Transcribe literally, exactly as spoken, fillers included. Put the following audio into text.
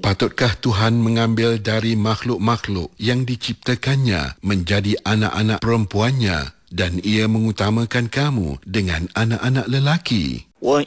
Sepatutkah Tuhan mengambil dari makhluk-makhluk yang diciptakannya menjadi anak-anak perempuannya dan ia mengutamakan kamu dengan anak-anak lelaki?